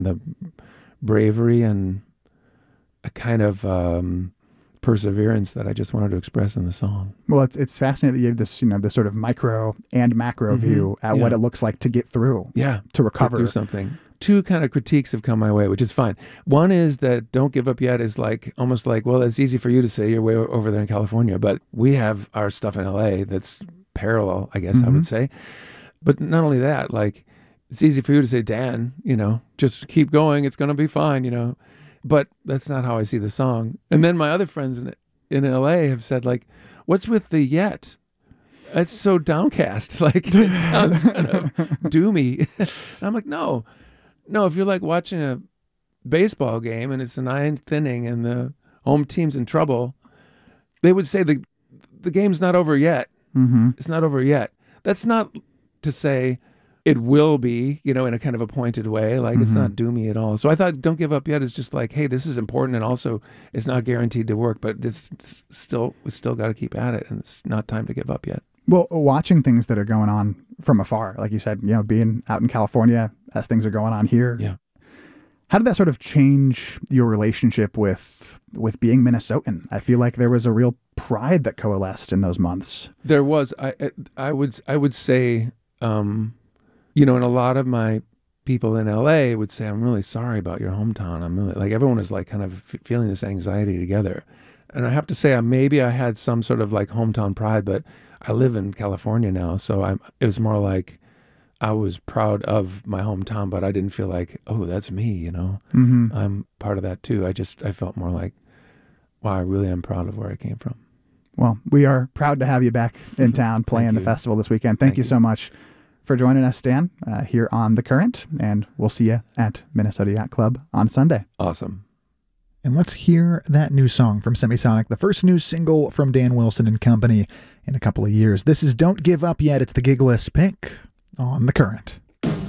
the bravery and a kind of perseverance that I just wanted to express in the song. Well, it's fascinating that you have this, this sort of micro and macro view at what it looks like to get through, to recover. Get through something. Two kind of critiques have come my way, which is fine. One is that "Don't Give Up Yet" is like almost like, well, it's easy for you to say, you're way over there in California, but we have our stuff in LA that's parallel, I guess I would say. But not only that, like, it's easy for you to say, Dan, just keep going, it's going to be fine, But that's not how I see the song. And then my other friends in LA have said, like, what's with the yet? It's so downcast. Like, it sounds kind of doomy. And I'm like, no, if you're like watching a baseball game and it's the ninth inning and the home team's in trouble, they would say the game's not over yet. It's not over yet. That's not to say it will be, in a kind of a pointed way. Like, it's not doomy at all. So I thought "Don't Give Up Yet" is just like, hey, this is important, and also it's not guaranteed to work, but we still got to keep at it, and it's not time to give up yet. Well, watching things that are going on from afar, like you said, being out in California as things are going on here. Yeah. How did that sort of change your relationship with being Minnesotan? I feel like there was a real pride that coalesced in those months. There was. I would say, and a lot of my people in LA would say, I'm really sorry about your hometown. I'm really, like, everyone is like kind of feeling this anxiety together. And I have to say, maybe I had some sort of like hometown pride, but I live in California now. So it was more like I was proud of my hometown, but I didn't feel like, oh, that's me, I'm part of that too. I felt more like, wow, I really am proud of where I came from. Well, we are proud to have you back in town playing the festival this weekend. Thank you so much for joining us, Dan, here on The Current, and we'll see you at Minnesota Yacht Club on Sunday. Awesome. And let's hear that new song from Semisonic, the first new single from Dan Wilson and company in a couple of years. This is "Don't Give Up Yet." It's the Gig List pick on The Current.